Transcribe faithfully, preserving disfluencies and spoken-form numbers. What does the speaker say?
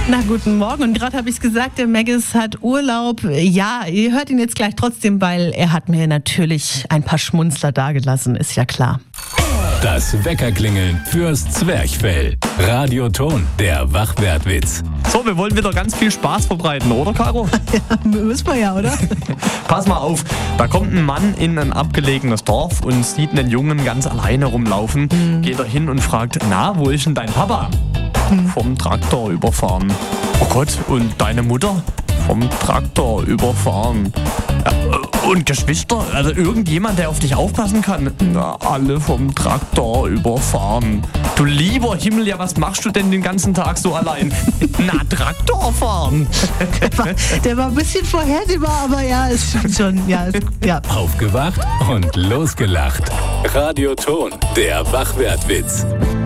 Na, guten Morgen. Und gerade habe ich es gesagt, der Maggis hat Urlaub. Ja, ihr hört ihn jetzt gleich trotzdem, weil er hat mir natürlich ein paar Schmunzler dagelassen, ist ja klar. Das Weckerklingeln fürs Zwerchfell. Radioton, der Wachwertwitz. So, wir wollen wieder ganz viel Spaß verbreiten, oder, Caro? Ja, müssen wir ja, oder? Pass mal auf, da kommt ein Mann in ein abgelegenes Dorf und sieht einen Jungen ganz alleine rumlaufen. Mhm. Geht er hin und fragt, na, wo ist denn dein Papa? Mhm. Vom Traktor überfahren. Oh Gott, und deine Mutter? Vom Traktor überfahren. Und Geschwister? Also irgendjemand, der auf dich aufpassen kann? Na, alle vom Traktor überfahren. Du lieber Himmel, ja, was machst du denn den ganzen Tag so allein? Na, Traktor fahren. Der war, der war ein bisschen vorhersehbar, aber ja, es stimmt schon. Ja, es, ja. Aufgewacht und losgelacht. Radioton, der Wachwertwitz.